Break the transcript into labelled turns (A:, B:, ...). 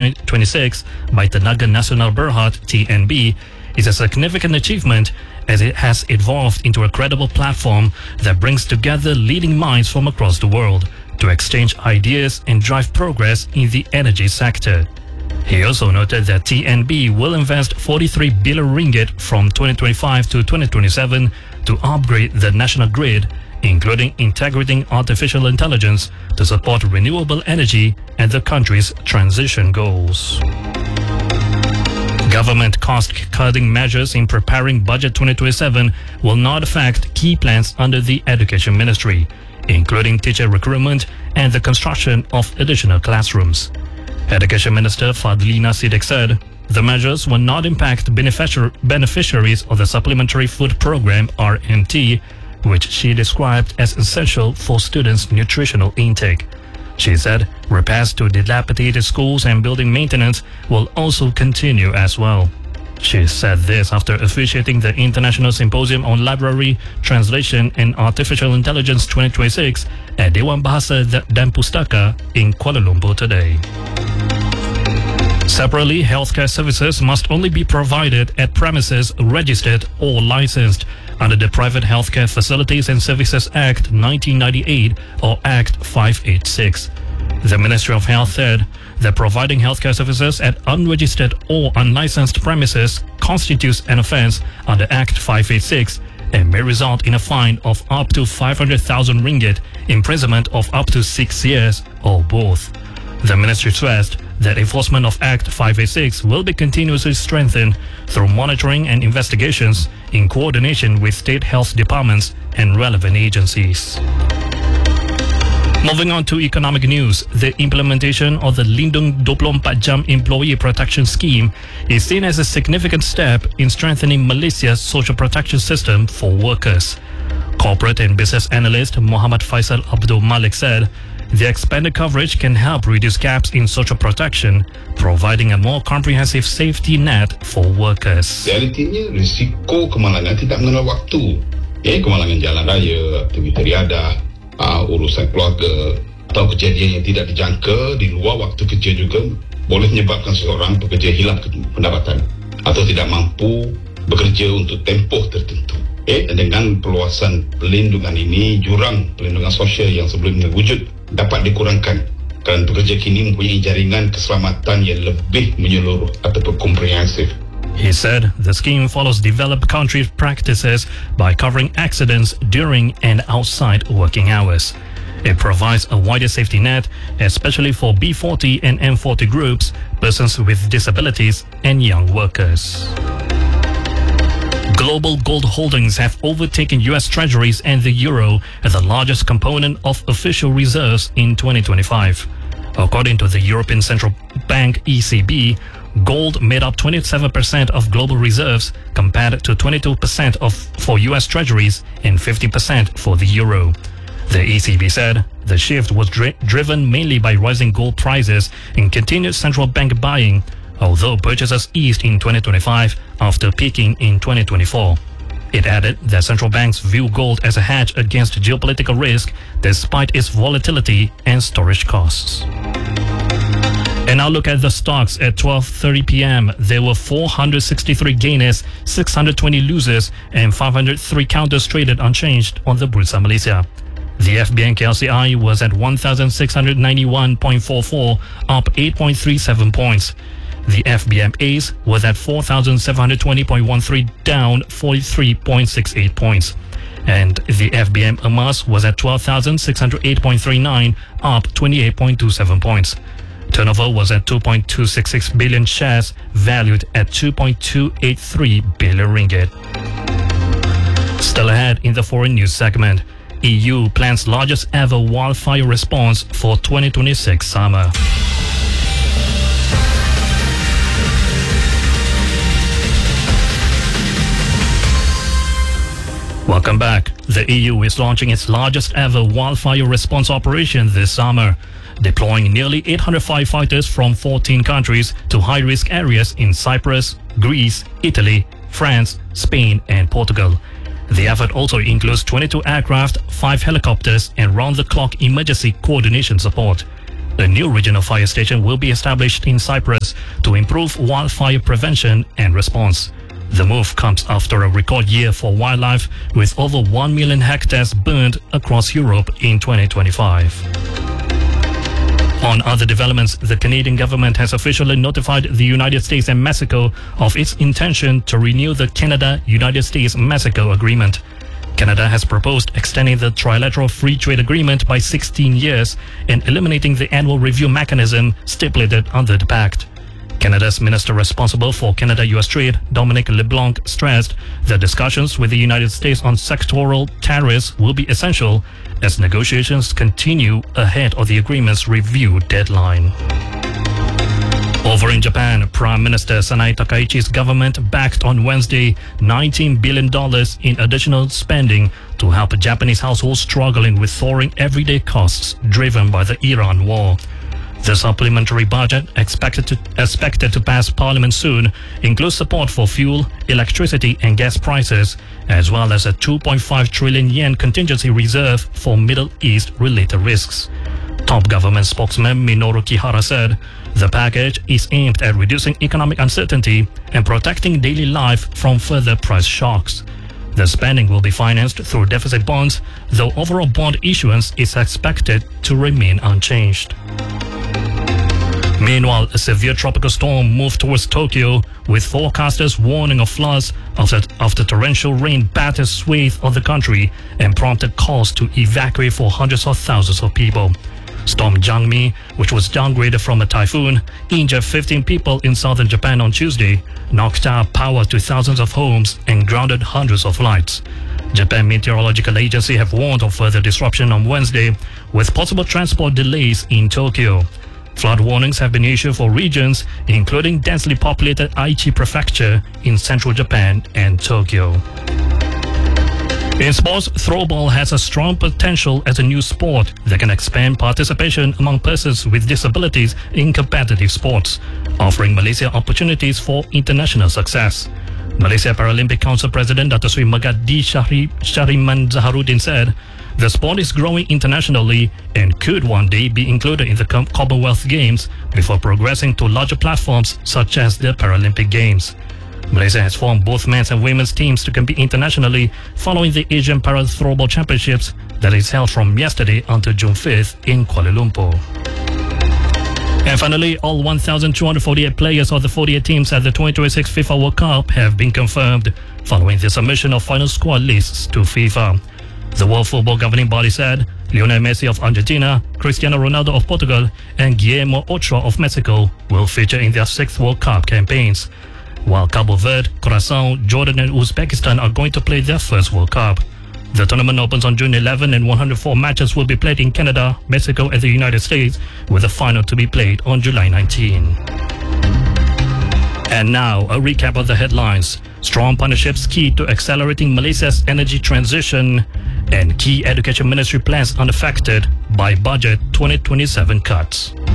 A: 2026 by Tenaga Nasional Berhad (TNB) is a significant achievement as it has evolved into a credible platform that brings together leading minds from across the world to exchange ideas and drive progress in the energy sector. He also noted that TNB will invest 43 billion ringgit from 2025 to 2027 to upgrade the national grid, including integrating artificial intelligence to support renewable energy and the country's transition goals. Government cost-cutting measures in preparing Budget 2027 will not affect key plans under the Education Ministry, including teacher recruitment and the construction of additional classrooms. Education Minister Fadlina Siddiq said the measures will not impact beneficiaries of the Supplementary Food Program (RMT), which she described as essential for students' nutritional intake. She said repairs to dilapidated schools and building maintenance will also continue as well. She said this after officiating the International Symposium on Library, Translation and Artificial Intelligence 2026 at Dewan Bahasa dan Pustaka in Kuala Lumpur today. Separately, healthcare services must only be provided at premises registered or licensed under the Private Healthcare Facilities and Services Act 1998 or Act 586. The Ministry of Health said that providing healthcare services at unregistered or unlicensed premises constitutes an offence under Act 586 and may result in a fine of up to 500,000 ringgit, imprisonment of up to 6 years, or both. The ministry stressed that enforcement of Act 586 will be continuously strengthened through monitoring and investigations in coordination with state health departments and relevant agencies. Moving on to economic news, the implementation of the Lindung 24 Jam Employee Protection Scheme is seen as a significant step in strengthening Malaysia's social protection system for workers. Corporate and business analyst Muhammad Faisal Abdul Malik said the expanded coverage can help reduce gaps in social protection, providing a more comprehensive safety net for workers.
B: Realitinya, risiko kemalangan tidak mengenal waktu. Kemalangan jalan raya, aktiviti riadah, urusan keluarga, atau kejadian yang tidak dijangka di luar waktu kerja juga boleh menyebabkan seseorang pekerja hilang pendapatan atau tidak mampu bekerja untuk tempoh tertentu. Dengan perluasan perlindungan ini, jurang perlindungan sosial yang sebelumnya wujud dapat dikurangkan kerana pekerja kini mempunyai jaringan keselamatan yang lebih menyeluruh ataupun komprehensif.
A: He said the scheme follows developed country practices by covering accidents during and outside working hours. It provides a wider safety net, especially for B40 and M40 groups, persons with disabilities, and young workers. Global gold holdings have overtaken U.S. Treasuries and the euro as the largest component of official reserves in 2025. According to the European Central Bank (ECB), gold made up 27% of global reserves compared to 22% for U.S. Treasuries and 50% for the euro. The ECB said the shift was driven mainly by rising gold prices and continued central bank buying, although purchases eased in 2025 after peaking in 2024. It added that central banks view gold as a hedge against geopolitical risk despite its volatility and storage costs. And now look at the stocks at 12:30 p.m. There were 463 gainers, 620 losers, and 503 counters traded unchanged on the Bursa Malaysia. The FBN KLCI was at 1,691.44, up 8.37 points. The FBM ACE was at 4,720.13, down 43.68 points. And the FBM AMAS was at 12,608.39, up 28.27 points. Turnover was at 2.266 billion shares, valued at 2.283 billion ringgit. Still ahead in the foreign news segment, EU plans largest ever wildfire response for 2026 summer. Welcome back. The EU is launching its largest ever wildfire response operation this summer, deploying nearly 800 firefighters from 14 countries to high-risk areas in Cyprus, Greece, Italy, France, Spain, and Portugal. The effort also includes 22 aircraft, 5 helicopters, and round-the-clock emergency coordination support. A new regional fire station will be established in Cyprus to improve wildfire prevention and response. The move comes after a record year for wildlife, with over 1 million hectares burned across Europe in 2025. On other developments, the Canadian government has officially notified the United States and Mexico of its intention to renew the Canada-United States-Mexico Agreement. Canada has proposed extending the trilateral free trade agreement by 16 years and eliminating the annual review mechanism stipulated under the pact. Canada's minister responsible for Canada-US trade, Dominic LeBlanc, stressed that discussions with the United States on sectoral tariffs will be essential as negotiations continue ahead of the agreement's review deadline. Over in Japan, Prime Minister Sanae Takaichi's government backed on Wednesday $19 billion in additional spending to help Japanese households struggling with soaring everyday costs driven by the Iran war. The supplementary budget, expected to pass Parliament soon, includes support for fuel, electricity and gas prices, as well as a 2.5 trillion yen contingency reserve for Middle East-related risks. Top government spokesman Minoru Kihara said the package is aimed at reducing economic uncertainty and protecting daily life from further price shocks. The spending will be financed through deficit bonds, though overall bond issuance is expected to remain unchanged. Meanwhile, a severe tropical storm moved towards Tokyo, with forecasters warning of floods after torrential rain battered swathes of the country and prompted calls to evacuate for hundreds of thousands of people. Storm Jangmi, which was downgraded from a typhoon, injured 15 people in southern Japan on Tuesday, knocked out power to thousands of homes and grounded hundreds of flights. Japan Meteorological Agency have warned of further disruption on Wednesday, with possible transport delays in Tokyo. Flood warnings have been issued for regions including densely populated Aichi Prefecture in central Japan and Tokyo. In sports, throwball has a strong potential as a new sport that can expand participation among persons with disabilities in competitive sports, offering Malaysia opportunities for international success. Malaysia Paralympic Council President Dato' Sri Magadi Shariman Zaharuddin said, the sport is growing internationally and could one day be included in the Commonwealth Games before progressing to larger platforms such as the Paralympic Games. Malaysia has formed both men's and women's teams to compete internationally following the Asian Para Throwball Championships that is held from yesterday until June 5th in Kuala Lumpur. And finally, all 1,248 players of the 48 teams at the 2026 FIFA World Cup have been confirmed following the submission of final squad lists to FIFA. The World Football Governing Body said Lionel Messi of Argentina, Cristiano Ronaldo of Portugal, and Guillermo Ochoa of Mexico will feature in their 6th World Cup campaigns, while Cabo Verde, Curacao, Jordan and Uzbekistan are going to play their first World Cup. The tournament opens on June 11 and 104 matches will be played in Canada, Mexico and the United States, with the final to be played on July 19. And now, a recap of the headlines. Strong partnerships key to accelerating Malaysia's energy transition, and key education ministry plans unaffected by budget 2027 cuts.